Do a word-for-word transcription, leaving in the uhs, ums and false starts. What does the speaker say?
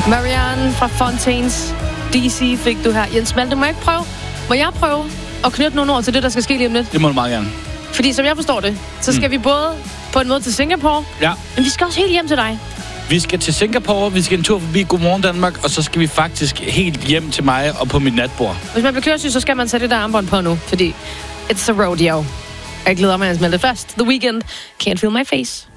Marianne fra Fontaines D C fik du her. Jens Malte, må jeg ikke prøve? Må jeg prøve at knytte nogle ord til det, der skal ske lige om lidt? Det må du meget gerne. Fordi som jeg forstår det, så skal mm. vi både på en måde til Singapore, ja. men vi skal også helt hjem til dig. Vi skal til Singapore, vi skal en tur forbi Godmorgen Danmark, og så skal vi faktisk helt hjem til mig og på mit natbord. Hvis man bliver køresyg, så skal man sætte det der armbånd på nu, fordi it's a rodeo. Jeg glæder mig at smelde først. The Weeknd, Can't Feel My Face.